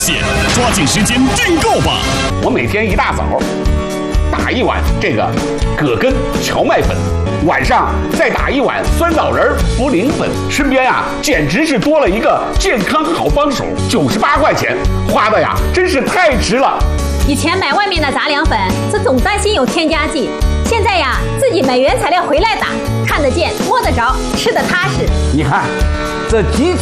抓紧时间订购吧！ 我每天一大早打一碗这个葛根荞麦粉，晚上再打一碗酸枣仁茯苓粉，身边呀简直是多了一个健康好帮手，98块钱，花的呀真是太值了。 以前买外面的杂粮粉是总担心有添加剂，现在呀自己买原材料回来打，看得见摸得着，吃得踏实。 你看这集体